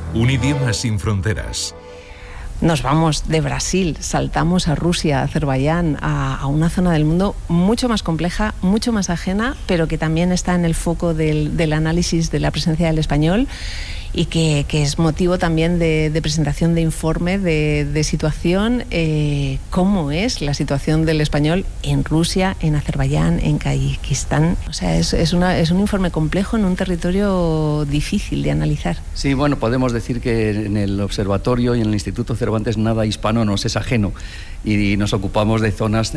Un idioma sin fronteras. Nos vamos de Brasil, saltamos a Rusia, a Azerbaiyán, a una zona del mundo mucho más compleja, mucho más ajena, pero que también está en el foco del análisis de la presencia del español y que es motivo también de presentación de informe de situación. ¿Cómo es la situación del español en Rusia, en Azerbaiyán, en Kazajistán? O sea, es un informe complejo en un territorio difícil de analizar. Sí, bueno, podemos decir que en el observatorio y en el Instituto Cervantes nada hispano nos es ajeno y nos ocupamos de zonas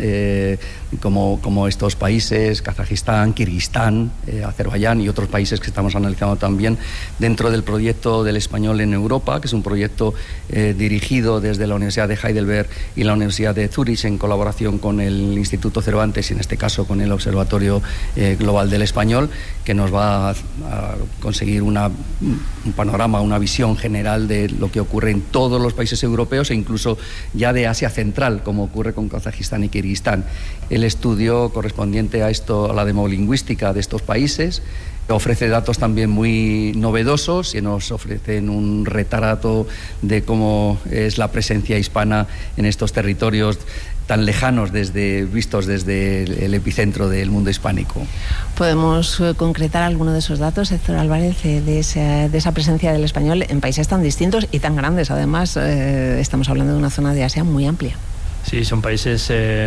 como estos países, Kazajistán, Kirguistán, Azerbaiyán y otros países que estamos analizando también dentro del proyecto del español en Europa, que es un proyecto dirigido desde la Universidad de Heidelberg y la Universidad de Zúrich en colaboración con el Instituto Cervantes y en este caso con el Observatorio Global del Español, que nos va a conseguir un panorama, una visión general de lo que ocurre en todos los países europeos e incluso ya de Asia Central, como ocurre con Kazajistán y Kirguistán. El estudio correspondiente a la demolingüística de estos países ofrece datos también muy novedosos que nos ofrecen un retrato de cómo es la presencia hispana en estos territorios tan lejanos vistos desde el epicentro del mundo hispánico. ¿Podemos concretar alguno de esos datos, Héctor Álvarez, de esa presencia del español en países tan distintos y tan grandes? Además, estamos hablando de una zona de Asia muy amplia. Sí, son países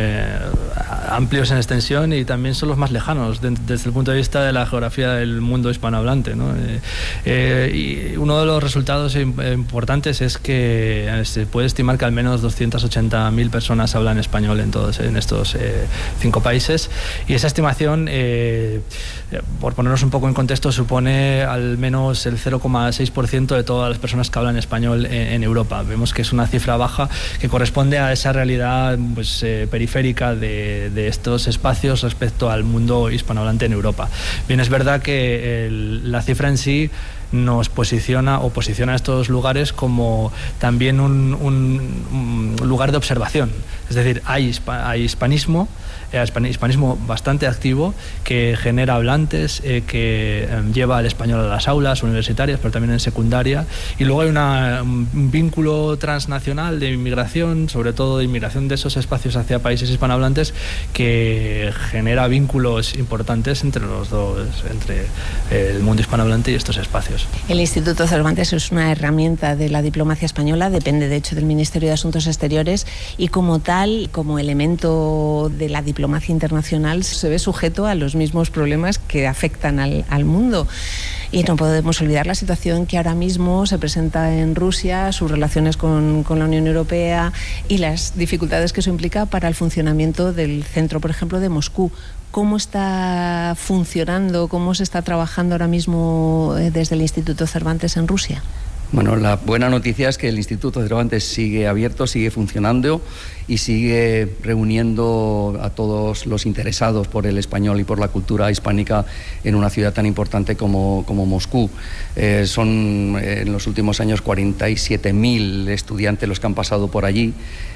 amplios en extensión y también son los más lejanos desde el punto de vista de la geografía del mundo hispanohablante, ¿no? Y uno de los resultados importantes es que se puede estimar que al menos 280.000 personas hablan español en estos 5 países, y esa estimación, por ponernos un poco en contexto, supone al menos el 0,6% de todas las personas que hablan español en Europa. Vemos que es una cifra baja que corresponde a esa realidad periférica de estos espacios respecto al mundo hispanohablante en Europa. Bien, es verdad que la cifra en sí nos posiciona a estos lugares como también un lugar de observación. Es decir, hay hispanismo bastante activo que genera hablantes, que lleva el español a las aulas universitarias, pero también en secundaria. Y luego hay un vínculo transnacional de inmigración, sobre todo de inmigración de esos espacios hacia países hispanohablantes, que genera vínculos importantes entre los dos, entre el mundo hispanohablante y estos espacios. El Instituto Cervantes es una herramienta de la diplomacia española, depende de hecho del Ministerio de Asuntos Exteriores, y como tal, como elemento de la diplomacia internacional, se ve sujeto a los mismos problemas que afectan al mundo. Y no podemos olvidar la situación que ahora mismo se presenta en Rusia, sus relaciones con la Unión Europea y las dificultades que eso implica para el funcionamiento del centro, por ejemplo, de Moscú. ¿Cómo está funcionando, cómo se está trabajando ahora mismo desde el Instituto Cervantes en Rusia? Bueno, la buena noticia es que el Instituto Cervantes sigue abierto, sigue funcionando y sigue reuniendo a todos los interesados por el español y por la cultura hispánica en una ciudad tan importante como Moscú. Son en los últimos años 47.000 estudiantes los que han pasado por allí,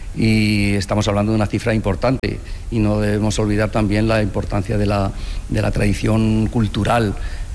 y estamos hablando de una cifra importante, y no debemos olvidar también la importancia de la tradición cultural,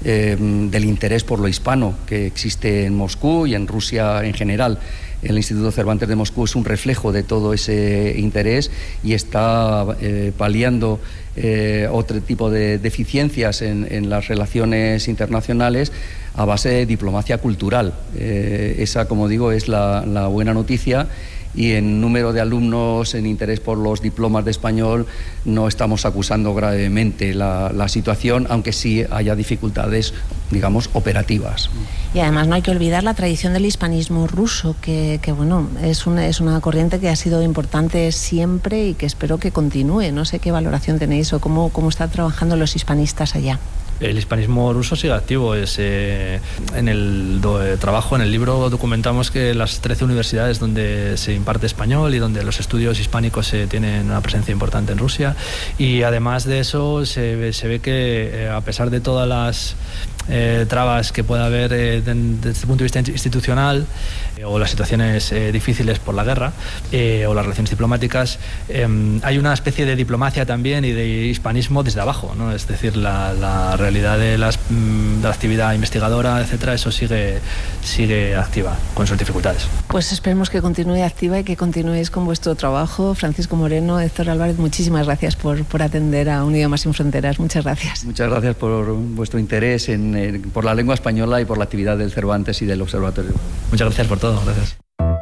del interés por lo hispano que existe en Moscú y en Rusia en general. El Instituto Cervantes de Moscú es un reflejo de todo ese interés y está paliando otro tipo de deficiencias en las relaciones internacionales a base de diplomacia cultural. Esa, como digo, es la buena noticia. Y en número de alumnos en interés por los diplomas de español no estamos acusando gravemente la situación, aunque sí haya dificultades, digamos, operativas. Y además no hay que olvidar la tradición del hispanismo ruso, que bueno, es una corriente que ha sido importante siempre y que espero que continúe. No sé qué valoración tenéis o cómo están trabajando los hispanistas allá. El hispanismo ruso sigue activo. En el trabajo, en el libro, documentamos que las 13 universidades donde se imparte español y donde los estudios hispánicos tienen una presencia importante en Rusia. Y además de eso, se ve que a pesar de todas trabas que pueda haber desde el punto de vista institucional o las situaciones difíciles por la guerra o las relaciones diplomáticas, hay una especie de diplomacia también y de hispanismo desde abajo, ¿no? Es decir, la realidad de la actividad investigadora, etcétera, eso sigue activa con sus dificultades. Pues esperemos que continúe activa y que continuéis con vuestro trabajo. Francisco Moreno, Héctor Álvarez, muchísimas gracias por atender a Un Idioma Sin Fronteras. Muchas gracias. Muchas gracias por vuestro interés por la lengua española y por la actividad del Cervantes y del Observatorio. Muchas gracias por todo. Gracias.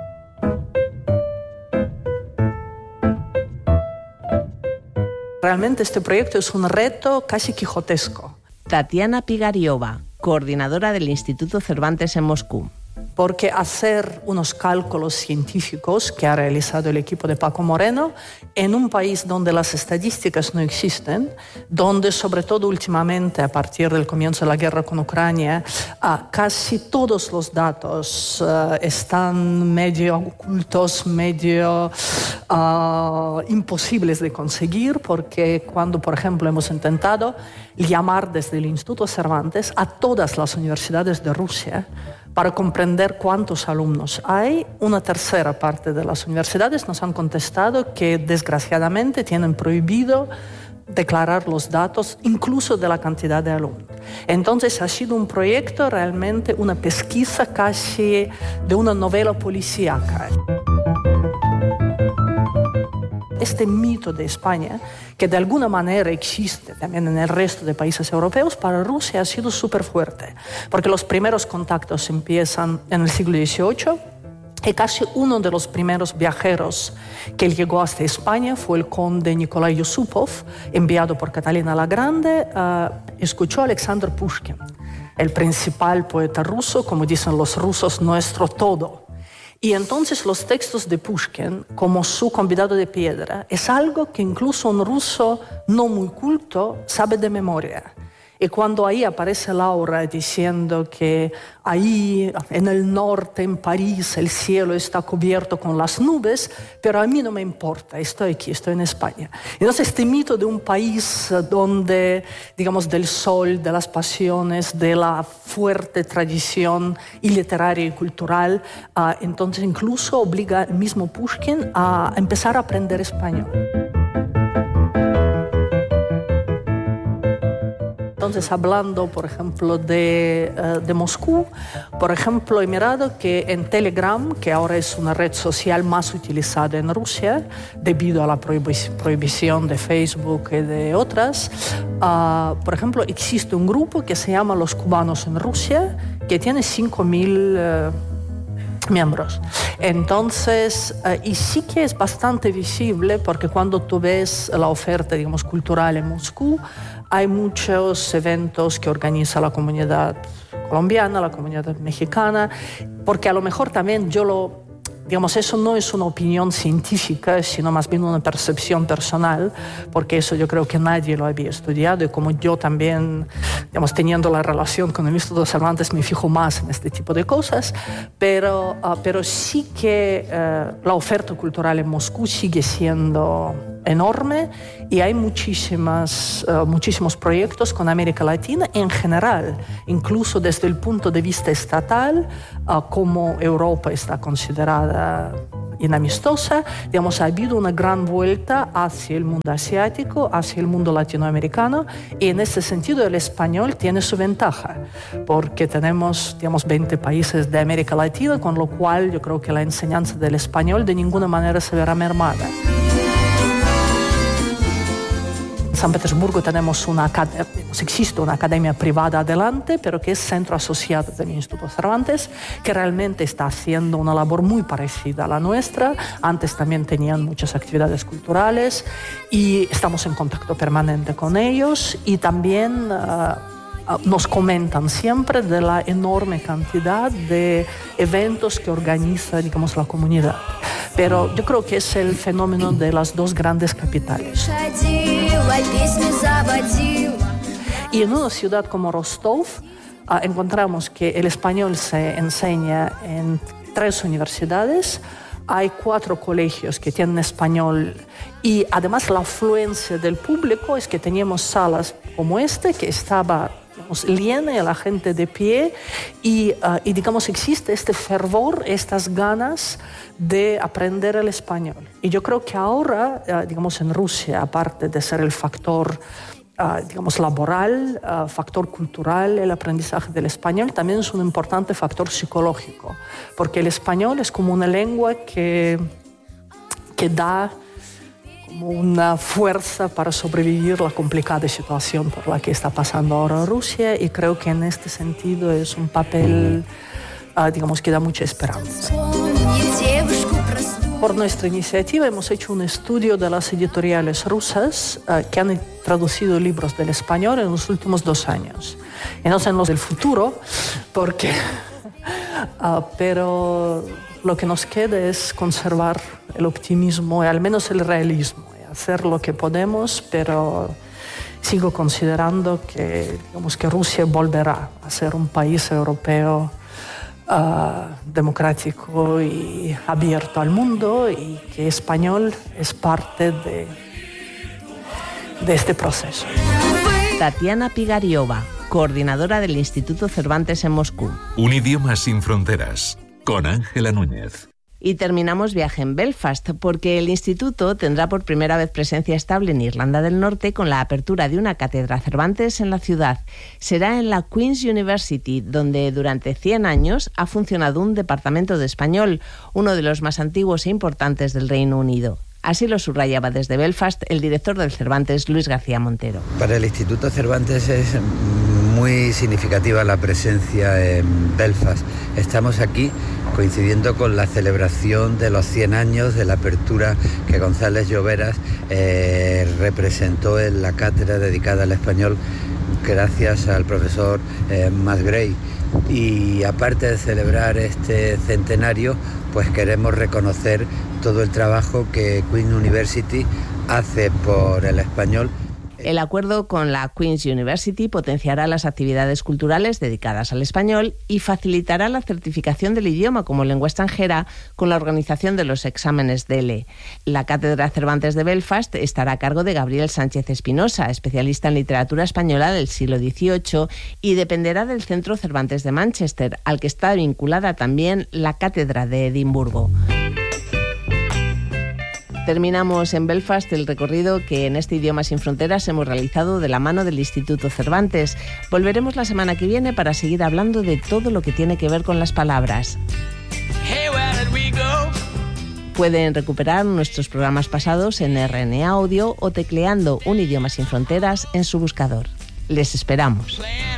Realmente este proyecto es un reto casi quijotesco. Tatiana Pigariova, coordinadora del Instituto Cervantes en Moscú. Porque hacer unos cálculos científicos que ha realizado el equipo de Paco Moreno en un país donde las estadísticas no existen, donde sobre todo últimamente a partir del comienzo de la guerra con Ucrania, casi todos los datos están medio ocultos, medio imposibles de conseguir, porque cuando, por ejemplo, hemos intentado llamar desde el Instituto Cervantes a todas las universidades de Rusia para comprender cuántos alumnos hay, una tercera parte de las universidades nos han contestado que desgraciadamente tienen prohibido declarar los datos incluso de la cantidad de alumnos. Entonces ha sido un proyecto realmente, una pesquisa casi de una novela policíaca. Este mito de España, que de alguna manera existe también en el resto de países europeos, para Rusia ha sido súper fuerte, porque los primeros contactos empiezan en el siglo XVIII y casi uno de los primeros viajeros que llegó hasta España fue el conde Nikolai Yusupov, enviado por Catalina la Grande, escuchó a Alexander Pushkin, el principal poeta ruso, como dicen los rusos, nuestro todo. Y entonces los textos de Pushkin, como su convidado de piedra, es algo que incluso un ruso no muy culto sabe de memoria. Y cuando ahí aparece Laura diciendo que ahí en el norte, en París, el cielo está cubierto con las nubes, pero a mí no me importa, estoy aquí, estoy en España. Entonces este mito de un país donde, digamos, del sol, de las pasiones, de la fuerte tradición y literaria y cultural, entonces incluso obliga al mismo Pushkin a empezar a aprender español. Entonces, hablando, por ejemplo, de Moscú, por ejemplo, he mirado que en Telegram, que ahora es una red social más utilizada en Rusia, debido a la prohibición de Facebook y de otras, por ejemplo, existe un grupo que se llama Los Cubanos en Rusia, que tiene 5.000 miembros. Entonces, y sí que es bastante visible, porque cuando tú ves la oferta, digamos, cultural en Moscú, hay muchos eventos que organiza la comunidad colombiana, la comunidad mexicana, porque a lo mejor también digamos, eso no es una opinión científica, sino más bien una percepción personal, porque eso yo creo que nadie lo había estudiado, y como yo también, digamos, teniendo la relación con el Instituto Cervantes, me fijo más en este tipo de cosas, pero sí que la oferta cultural en Moscú sigue siendo enorme y hay muchísimos proyectos con América Latina en general, incluso desde el punto de vista estatal, como Europa está considerada inamistosa, digamos, ha habido una gran vuelta hacia el mundo asiático, hacia el mundo latinoamericano, y en ese sentido el español tiene su ventaja, porque tenemos, digamos, 20 países de América Latina, con lo cual yo creo que la enseñanza del español de ninguna manera se verá mermada. En San Petersburgo existe una academia privada adelante, pero que es centro asociado del Instituto Cervantes, que realmente está haciendo una labor muy parecida a la nuestra. Antes también tenían muchas actividades culturales y estamos en contacto permanente con ellos, y también nos comentan siempre de la enorme cantidad de eventos que organiza, digamos, la comunidad. Pero yo creo que es el fenómeno de las dos grandes capitales. Y en una ciudad como Rostov encontramos que el español se enseña en 3 universidades, hay 4 colegios que tienen español, y además la afluencia del público es que teníamos salas como que estaba llena a la gente de pie y digamos, existe este fervor, estas ganas de aprender el español. Y yo creo que ahora, digamos, en Rusia, aparte de ser el factor digamos, laboral, factor cultural, el aprendizaje del español, también es un importante factor psicológico, porque el español es como una lengua que da como una fuerza para sobrevivir la complicada situación por la que está pasando ahora Rusia, y creo que en este sentido es un papel, digamos, que da mucha esperanza. Por nuestra iniciativa hemos hecho un estudio de las editoriales rusas que han traducido libros del español en los últimos 2 años. Y no son los del futuro, porque, pero lo que nos queda es conservar el optimismo y al menos el realismo, y hacer lo que podemos, pero sigo considerando que, digamos, que Rusia volverá a ser un país europeo democrático y abierto al mundo, y que español es parte de este proceso. Tatiana Pigariova, coordinadora del Instituto Cervantes en Moscú. Un idioma sin fronteras, con Ángela Núñez. Y terminamos viaje en Belfast, porque el instituto tendrá por primera vez presencia estable en Irlanda del Norte con la apertura de una cátedra Cervantes en la ciudad. Será en la Queen's University, donde durante 100 años ha funcionado un departamento de español, uno de los más antiguos e importantes del Reino Unido. Así lo subrayaba desde Belfast el director del Cervantes, Luis García Montero. Para el Instituto Cervantes es muy significativa la presencia en Belfast. Estamos aquí coincidiendo con la celebración de los 100 años de la apertura que González Lloveras representó en la cátedra dedicada al español, gracias al profesor Musgrave. Y aparte de celebrar este centenario, pues queremos reconocer todo el trabajo que Queen's University hace por el español. El acuerdo con la Queen's University potenciará las actividades culturales dedicadas al español y facilitará la certificación del idioma como lengua extranjera con la organización de los exámenes DELE. La Cátedra Cervantes de Belfast estará a cargo de Gabriel Sánchez Espinosa, especialista en literatura española del siglo XVIII, y dependerá del Centro Cervantes de Manchester, al que está vinculada también la Cátedra de Edimburgo. Terminamos en Belfast el recorrido que en este Idioma sin Fronteras hemos realizado de la mano del Instituto Cervantes. Volveremos la semana que viene para seguir hablando de todo lo que tiene que ver con las palabras. Pueden recuperar nuestros programas pasados en RNA Audio o tecleando Un Idioma sin Fronteras en su buscador. Les esperamos.